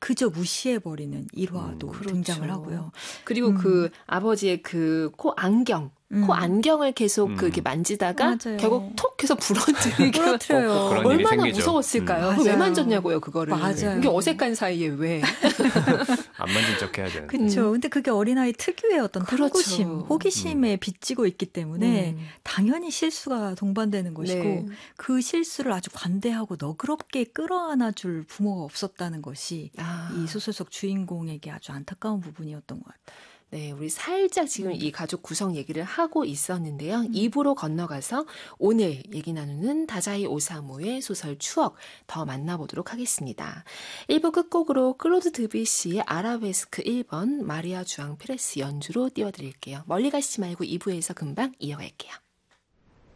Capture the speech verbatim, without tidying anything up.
그저 무시해버리는 일화도 음, 등장을 그렇죠. 하고요. 그리고 음. 그 아버지의 그 코 안경. 음. 코 안경을 계속 음. 그 이렇게 만지다가 맞아요. 결국 톡 해서 부러뜨리게 부러뜨려요. 어, 그런 일이 얼마나 생기죠. 무서웠을까요? 음. 왜 맞아요. 만졌냐고요, 그거를. 맞아요. 이게 어색한 사이에 왜. 안 만진 척 해야 되는데. 그렇죠. 근데 그게 어린아이 특유의 어떤 그렇죠. 탐구심, 호기심에 음. 빚지고 있기 때문에 음. 당연히 실수가 동반되는 것이고 네. 그 실수를 아주 관대하고 너그럽게 끌어안아줄 부모가 없었다는 것이 아. 이 소설 속 주인공에게 아주 안타까운 부분이었던 것 같아요. 네, 우리 살짝 지금 음. 이 가족 구성 얘기를 하고 있었는데요. 음. 이 부로 건너가서 오늘 얘기 나누는 다자이 오사무의 소설 추억 더 만나보도록 하겠습니다. 일 부 끝곡으로 클로드 드뷔시의 아라베스크 일 번 마리아 주앙 피레스 연주로 띄워드릴게요. 멀리 가시지 말고 이 부에서 금방 이어갈게요.